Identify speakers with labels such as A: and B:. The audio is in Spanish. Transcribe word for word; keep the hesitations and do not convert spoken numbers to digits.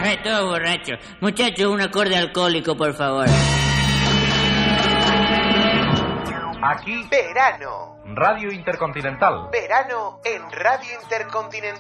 A: Eh, todo borracho. Muchachos, un acorde alcohólico, por favor.
B: Aquí,
C: Verano.
B: Radio Intercontinental.
C: Verano en Radio Intercontinental.